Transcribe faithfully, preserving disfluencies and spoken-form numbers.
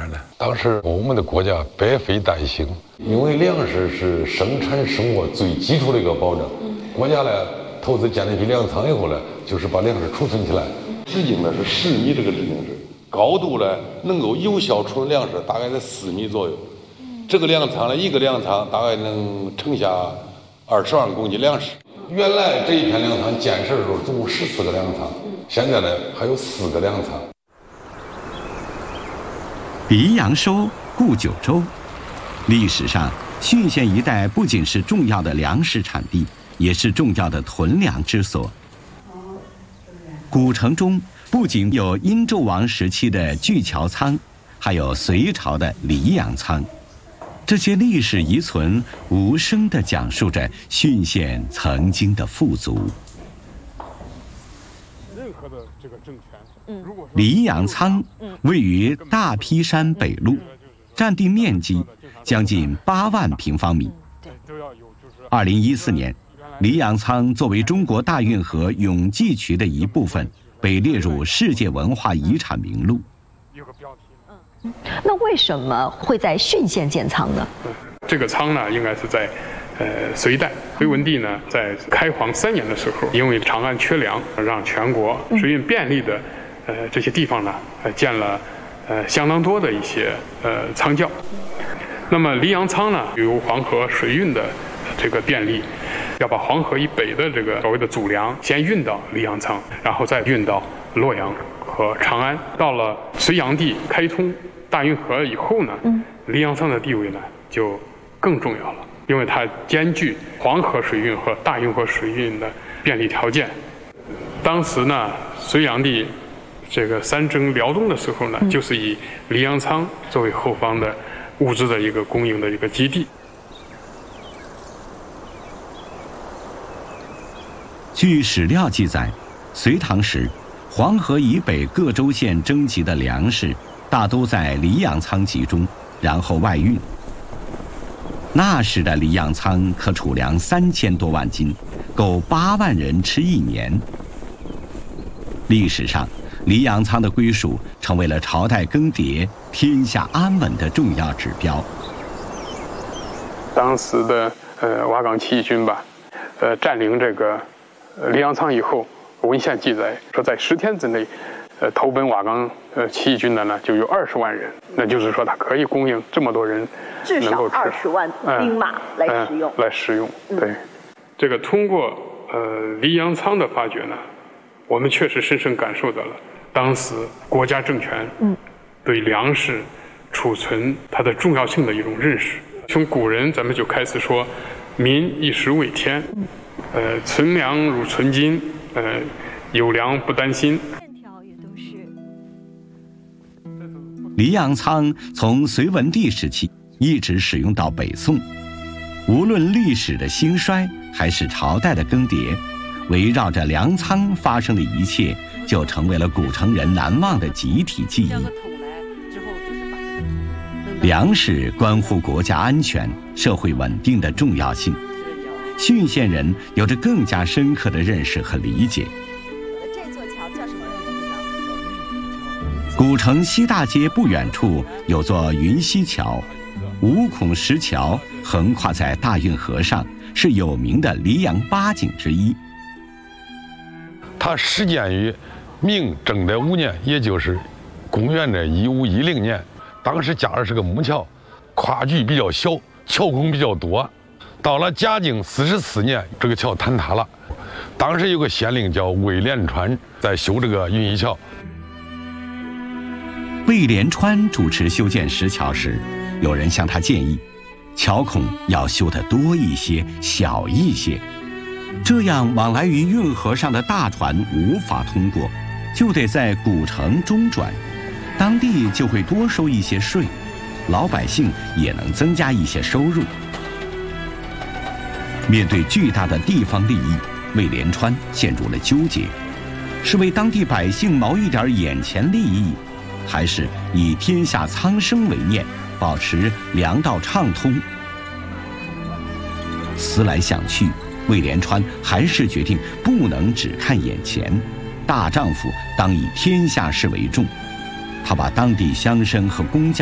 上的。当时我们的国家百废待兴，因为粮食是生产生活最基础的一个保障。国家呢投资建了一批粮仓以后呢，就是把粮食储存起来。直径呢是十米，这个直径是高度呢能够有效储存粮食，大概在四米左右。这个粮仓呢，一个粮仓大概能盛下二十万公斤粮食。原来这一片粮仓建设的时候总共十四个粮仓，现在呢还有四个粮仓。 黎阳收，顾九州。历史上，浚县一带不仅是重要的粮食产地，也是重要的屯粮之所。古城中不仅有殷纣王时期的巨桥仓，还有隋朝的黎阳仓。这些历史遗存无声地讲述着浚县曾经的富足。 任何的这个政权， 黎阳仓位于大劈山北麓，占地面积将近八万平方米。二零一四年，黎阳仓作为中国大运河永济渠的一部分，被列入世界文化遗产名录。 那为什么会在浚县建仓呢？ 这个仓呢，应该是在呃隋代，隋文帝呢在开皇三年的时候，因为长安缺粮，让全国水运便利的呃这些地方呢，呃建了呃相当多的一些呃仓窖。那么黎阳仓呢，由黄河水运的这个便利，要把黄河以北的这个所谓的祖粮先运到黎阳仓，然后再运到洛阳和长安。到了隋炀帝开通大运河以后呢，黎阳仓的地位呢就更重要了，因为它兼具黄河水运和大运河水运的便利条件。当时呢，隋炀帝这个三征辽东的时候呢，就是以黎阳仓作为后方的物资的一个供应的一个基地。 据史料记载，隋唐时，黄河以北各州县征集的粮食大都在黎阳仓集中，然后外运。那时的黎阳仓可储粮三千多万斤，够八万人吃一年。历史上，黎阳仓的归属成为了朝代更迭、天下安稳的重要指标。 当时的呃瓦岗起义军吧，呃占领这个呃黎阳仓以后，文献记载说，在十天之内，呃投奔瓦岗呃起义军的呢就有二十万人，那就是说它可以供应这么多人至少二十万兵马来使用。 嗯嗯、来使用，对，嗯、这个通过呃黎阳仓的发掘呢，我们确实深深感受到了当时国家政权对粮食储存它的重要性的一种认识。从古人咱们就开始说，民以食为天，呃，存粮如存金，呃，有粮不担心。 黎阳仓从隋文帝时期一直使用到北宋，无论历史的兴衰还是朝代的更迭，围绕着粮仓发生的一切，就成为了古城人难忘的集体记忆。粮食关乎国家安全、社会稳定的重要性，浚县人有着更加深刻的认识和理解。 这座桥叫什么名字呢？ 古城西大街不远处有座云溪桥，五孔石桥横跨在大运河上，是有名的黎阳八景之一。 它始建于明正德五年，也就是公元的一五一零年。当时架的是个木桥，跨距比较小，桥工比较多。到了嘉靖四十四年，这个桥坍塌了。当时有个县令叫魏连川，在修这个云溪桥。 魏连川主持修建石桥时，有人向他建议，桥孔要修得多一些、小一些，这样往来于运河上的大船无法通过，就得在古城中转。当地就会多收一些税，老百姓也能增加一些收入。面对巨大的地方利益，魏连川陷入了纠结：是为当地百姓谋一点眼前利益，还是以天下苍生为念，保持粮道畅通？思来想去，魏连川还是决定不能只看眼前，大丈夫当以天下事为重。他把当地乡绅和工匠